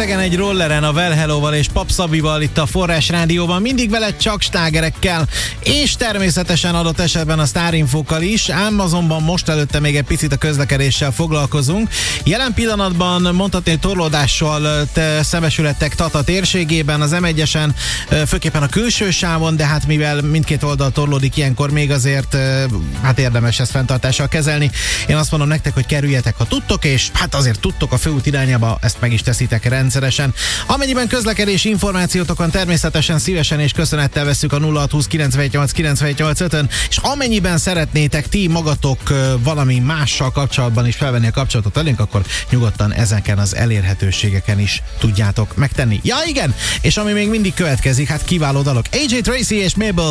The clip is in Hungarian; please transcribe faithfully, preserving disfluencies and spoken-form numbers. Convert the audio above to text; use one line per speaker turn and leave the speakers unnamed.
részegen egy rolleren a Well Hello-val és Pap Szabival itt a Forrás Rádióban, mindig vele csak slágerekkel, és természetesen adott esetben a sztárinfókkal is, ám azonban most előtte még egy picit a közlekedéssel foglalkozunk. Jelen pillanatban mondhatni, hogy torlódással szembesülettek Tata térségében, az em egyesen, főképpen a külső sávon, de hát mivel mindkét oldal torlódik ilyenkor, még azért hát érdemes ezt fenntartással kezelni. Én azt mondom nektek, hogy kerüljetek, ha tudtok, és hát azért tudtok a főút irányába, ezt meg is teszitek rendszeresen. Amennyiben közlekedési információtokon természetesen szívesen és köszönettel veszük a nulla hat húsz kilencvennyolc kilencvennyolc ötön, és amennyiben szeretnétek ti magatok valami mással kapcsolatban is felvenni a kapcsolatot velünk, akkor nyugodtan ezeken az elérhetőségeken is tudjátok megtenni. Ja igen, és ami még mindig következik, hát kiváló dalok. á jé Tracy és Mabel